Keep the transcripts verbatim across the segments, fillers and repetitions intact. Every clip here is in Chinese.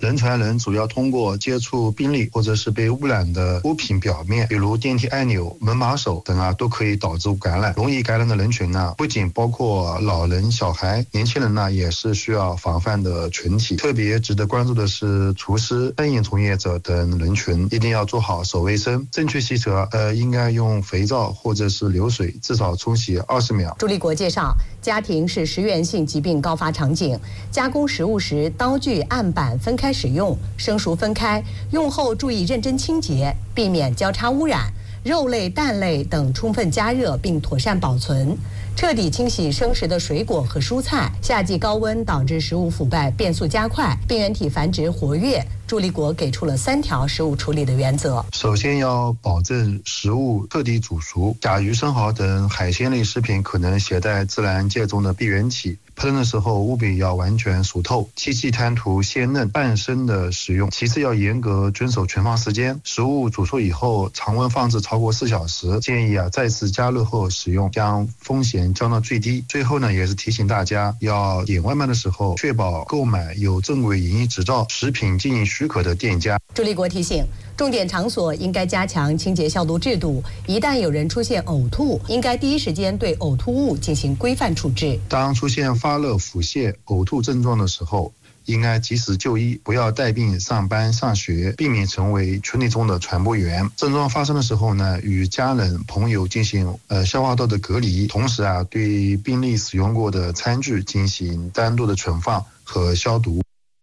人传人主要通过接触病例或者是被污染的物品表面，比如电梯按钮、门把手等啊，都可以导致感染。容易感染的人群呢，不仅包括老人、小孩，年轻人呢也是需要防范的群体。特别值得关注的是厨师、餐饮从业者等人群，一定要做好手卫生，正确洗手，呃，应该用肥皂或者是流水至少冲洗二十秒。 朱立国介绍，家庭是食源性疾病高发场景，加工食物时刀具、案板分开使用，生熟分开，用后注意认真清洁，避免交叉污染。肉类、蛋类等充分加热并妥善保存，彻底清洗生食的水果和蔬菜。夏季高温导致食物腐败变速加快，病原体繁殖活跃。朱立国给出了三条食物处理的原则： 首先要保证食物彻底煮熟，甲鱼、生蚝等海鲜类食品可能携带自然界中的病原体。烹饪的时候务必要完全熟透，切忌贪图鲜嫩半生的食用。其次要严格遵守存放时间，食物煮熟以后常温放置超过四小时，建议啊再次加热后使用，将风险降到最低。最后呢，也是提醒大家要点外卖的时候，确保购买有正规营业执照、食品经营许可的店家。 朱立国提醒，重点场所应该加强清洁消毒制度，一旦有人出现呕吐，应该第一时间对呕吐物进行规范处置。 当出现发热、腹泻、呕吐症状的时候，应该及时就医，不要带病上班上学，避免成为群体中的传播源。症状发生的时候呢，与家人朋友进行呃消化道的隔离，同时啊，对病例使用过的餐具进行单独的存放和消毒。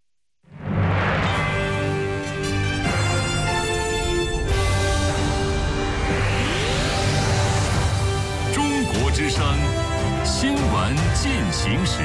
中国之声新闻进行时。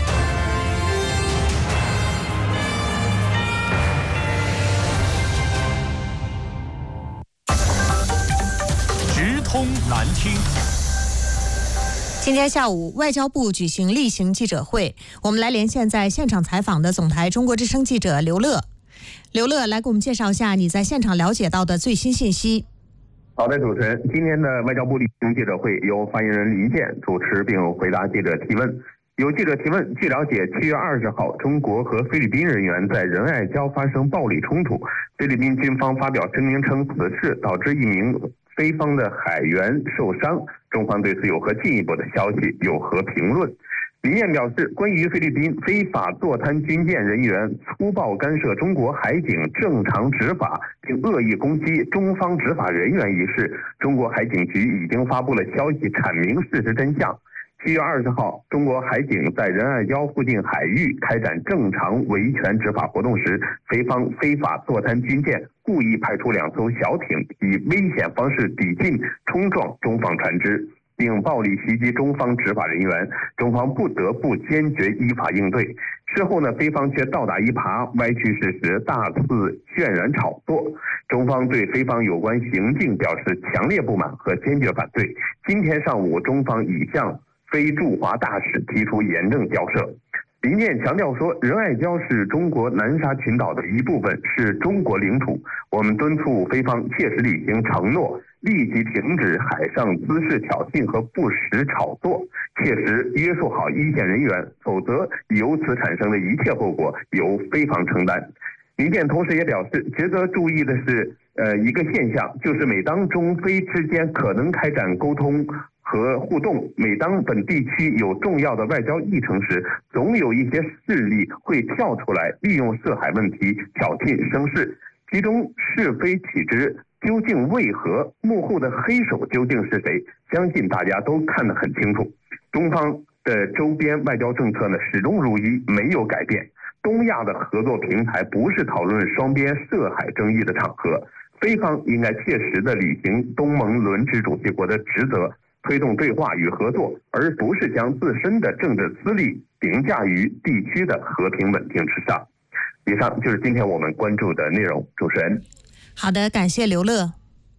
直通南听。 今天下午，外交部举行例行记者会，我们来连线在现场采访的总台中国之声记者刘乐。刘乐，来给我们介绍一下你在现场了解到的最新信息。 好的，主持人，今天的外交部例行记者会由发言人林健主持并回答记者提问。有记者提问，据了解，七月二十号，中国和菲律宾人员在仁爱礁发生暴力冲突，菲律宾军方发表声明称此事导致一名菲方的海员受伤，中方对此有何进一步的消息，有何评论？林健表示，关于菲律宾非法坐滩军舰人员粗暴干涉中国海警正常执法，并恶意攻击中方执法人员一事，中国海警局已经发布了消息阐明事实真相。七月二十号，中国海警在仁爱礁附近海域开展正常维权执法活动时，菲方非法坐滩军舰故意派出两艘小艇，以危险方式抵近冲撞中方船只，并暴力袭击中方执法人员，中方不得不坚决依法应对。事后呢，菲方却倒打一耙，歪曲事实，大肆渲染炒作。中方对菲方有关行径表示强烈不满和坚决反对。今天上午，中方已向非驻华大使提出严正交涉。林健强调说，仁爱礁是中国南沙群岛的一部分，是中国领土。我们敦促菲方切实履行承诺，立即停止海上滋事挑衅和不实炒作，切实约束好一线人员，否则由此产生的一切后果由菲方承担。林健同时也表示，值得注意的是，呃，一个现象，就是每当中菲之间可能开展沟通和互动，每当本地区有重要的外交议程时，总有一些势力会跳出来，利用涉海问题挑衅生事，其中是非曲直究竟为何，幕后的黑手究竟是谁，相信大家都看得很清楚。中方的周边外交政策呢，始终如一，没有改变。东亚的合作平台不是讨论双边涉海争议的场合，菲方应该切实地履行东盟轮值主席国的职责，推动对话与合作，而不是将自身的政治私利凌驾于地区的和平稳定之上。以上就是今天我们关注的内容。主持人， 好的，感谢刘乐。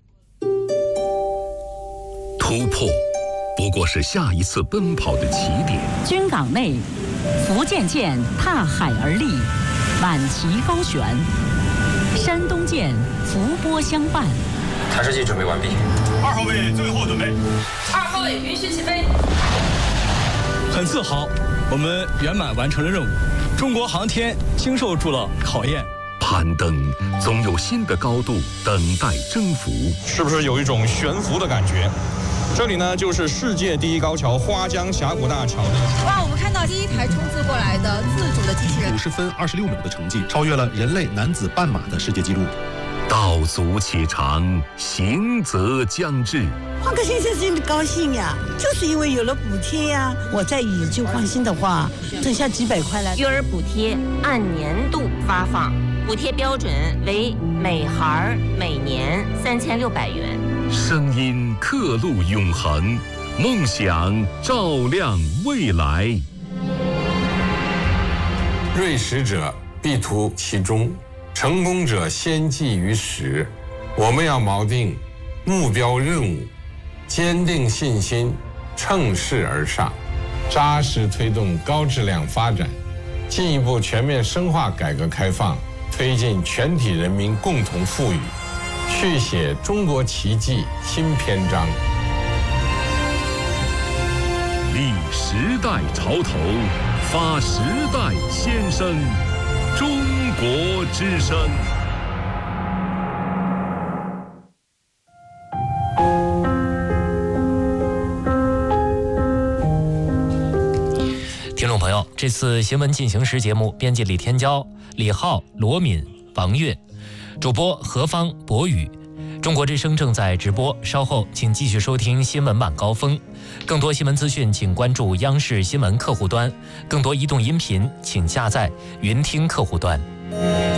突破不过是下一次奔跑的起点。 军港内，福建舰踏海而立，满旗高悬；山东舰伏波相伴。 台式机准备完毕。 二号位最后准备。 二号位允许起飞。 很自豪，我们圆满完成了任务。中国航天经受住了考验。 攀登，总有新的高度等待征服。 是不是有一种悬浮的感觉？这里呢，就是世界第一高桥花江峡谷大桥。 哇，我们看到第一台冲刺过来的自主的机器人， 五十分二十六秒的成绩，超越了人类男子半马的世界纪录。 道阻且长，行则将至。 换个先生真的高兴呀，就是因为有了补贴呀。我在以旧换新的话，剩下几百块了。 育儿补贴按年度发放，补贴标准为每孩每年三千六百元。 声音刻录永恒，梦想照亮未来。 锐实者必图其中，成功者先记于始。我们要锚定目标任务，坚定信心，乘势而上，扎实推动高质量发展，进一步全面深化改革开放，推进全体人民共同富裕，续写中国奇迹新篇章。 立时代潮头，发时代先声，中国之声。 听众朋友，这次新闻进行时节目，编辑李天骄、李浩、罗敏、王悦，主播何方、博宇。中国之声正在直播，稍后请继续收听新闻晚高峰。更多新闻资讯，请关注央视新闻客户端；更多移动音频，请下载云听客户端。